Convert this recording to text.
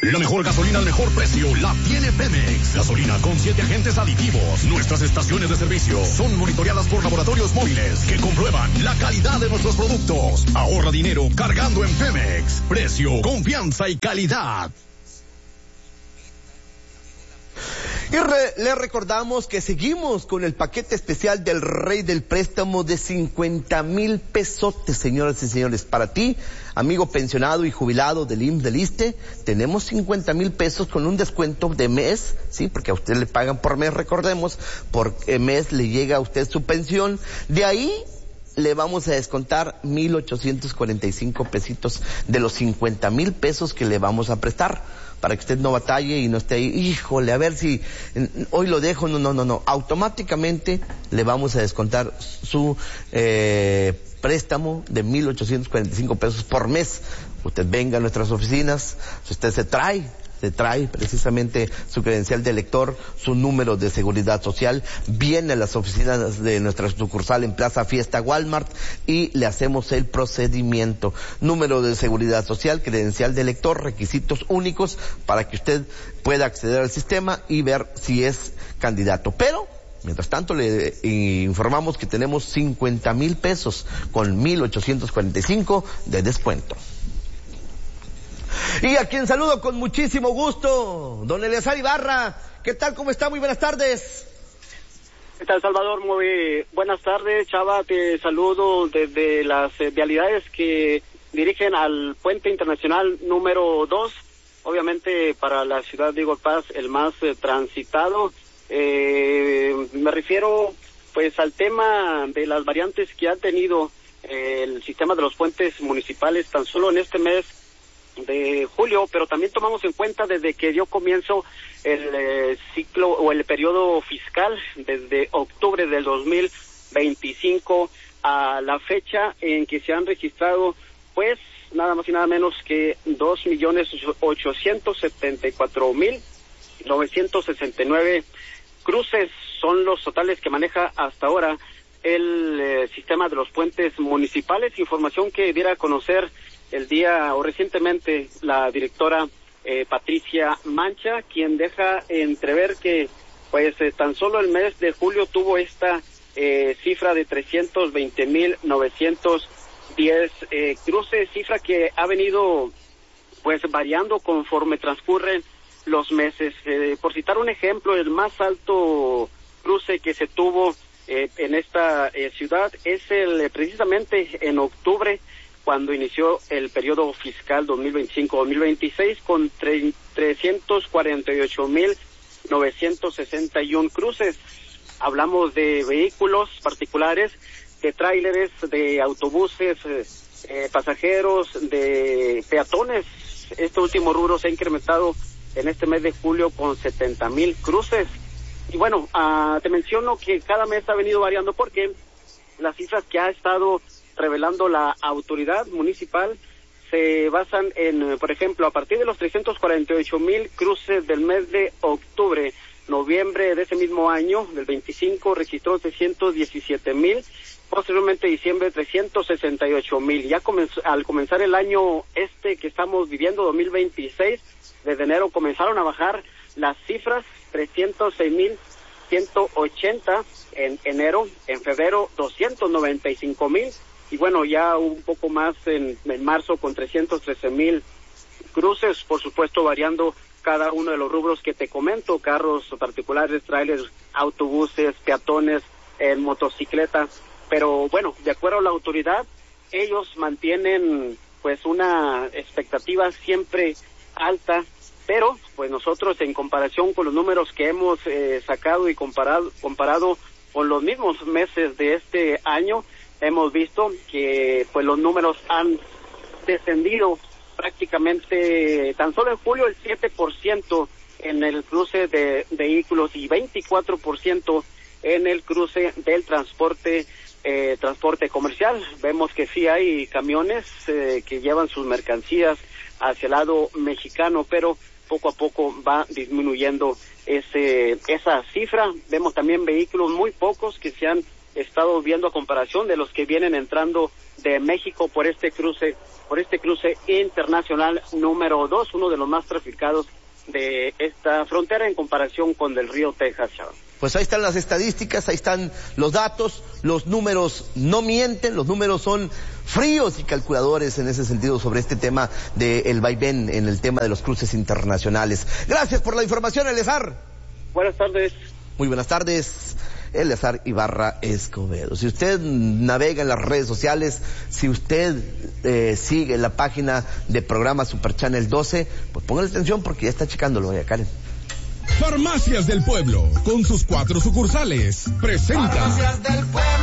La mejor gasolina al mejor precio la tiene Pemex. Gasolina con 7 agentes aditivos. Nuestras estaciones de servicio son monitoreadas por laboratorios móviles que comprueban la calidad de nuestros productos. Ahorra dinero cargando en Pemex. Precio, confianza y calidad. Y le recordamos que seguimos con el paquete especial del Rey del Préstamo de 50,000 pesotes, señoras y señores. Para ti, amigo pensionado y jubilado del IMSS del ISSSTE, tenemos 50,000 pesos con un descuento de mes, sí, porque a usted le pagan por mes, recordemos, por mes le llega a usted su pensión. De ahí le vamos a descontar 1,845 pesitos de los 50,000 pesos que le vamos a prestar, para que usted no batalle y no esté ahí, híjole, a ver si hoy lo dejo. No. Automáticamente le vamos a descontar su préstamo de 1,845 pesos por mes. Usted venga a nuestras oficinas, si usted se trae precisamente su credencial de elector, su número de seguridad social, viene a las oficinas de nuestra sucursal en Plaza Fiesta Walmart y le hacemos el procedimiento. Número de seguridad social, credencial de elector, requisitos únicos para que usted pueda acceder al sistema y ver si es candidato. Pero mientras tanto, le informamos que tenemos 50,000 pesos con 1,845 de descuento. Y a quien saludo con muchísimo gusto, don Eleazar Ibarra. ¿Qué tal? ¿Cómo está? Muy buenas tardes. ¿Qué tal, Salvador? Muy buenas tardes, Chava. Te saludo desde las vialidades que dirigen al puente internacional número 2. Obviamente para la ciudad de Eagle Pass el más transitado. Me refiero pues al tema de las variantes que ha tenido el sistema de los puentes municipales tan solo en este mes de julio, pero también tomamos en cuenta desde que dio comienzo el ciclo o el periodo fiscal, desde octubre del 2025 a la fecha en que se han registrado pues nada más y nada menos que 2,874,969 cruces son los totales que maneja hasta ahora el sistema de los puentes municipales. Información que diera a conocer el día o recientemente la directora Patricia Mancha, quien deja entrever que pues tan solo el mes de julio tuvo esta cifra de 320,910 cruces, cifra que ha venido pues variando conforme transcurren los meses. Por citar un ejemplo, el más alto cruce que se tuvo en esta ciudad es precisamente en octubre, cuando inició el periodo fiscal 2025-2026 con 348,961 cruces. Hablamos de vehículos particulares, de tráileres, de autobuses, pasajeros, de peatones. Este último rubro se ha incrementado en este mes de julio con 70,000 cruces. Y bueno, te menciono que cada mes ha venido variando porque las cifras que ha estado revelando la autoridad municipal se basan en, por ejemplo, a partir de los 348,000 cruces del mes de octubre, noviembre de ese mismo año, del 25, registró 317,000, posteriormente diciembre 368,000. Ya al comenzar el año que estamos viviendo, 2026, desde enero comenzaron a bajar las cifras, 306,180 en enero, en febrero 295,000, y bueno, ya un poco más en marzo con 313,000 cruces, por supuesto variando cada uno de los rubros que te comento, carros particulares, trailers, autobuses, peatones, motocicleta, pero bueno, de acuerdo a la autoridad, ellos mantienen pues una expectativa siempre alta, pero pues nosotros en comparación con los números que hemos sacado y comparado con los mismos meses de este año, hemos visto que pues los números han descendido prácticamente tan solo en julio el 7% en el cruce de vehículos y 24% en el cruce del transporte comercial. Vemos que sí hay camiones que llevan sus mercancías hacia el lado mexicano, pero poco a poco va disminuyendo esa cifra. Vemos también vehículos muy pocos que se han estado viendo a comparación de los que vienen entrando de México por este cruce internacional número 2, uno de los más traficados de esta frontera en comparación con del río Texas, Chava. Pues ahí están las estadísticas, ahí están los datos, los números no mienten, los números son fríos y calculadores en ese sentido sobre este tema del vaivén en el tema de los cruces internacionales. Gracias por la información, Eleazar. Buenas tardes. Muy buenas tardes, Eleazar Ibarra Escobedo. Si usted navega en las redes sociales, si usted sigue la página de programa Super Channel 12, pues póngale atención porque ya está checándolo, Karen. Farmacias del Pueblo, con sus 4 sucursales, presenta. Farmacias del Pueblo.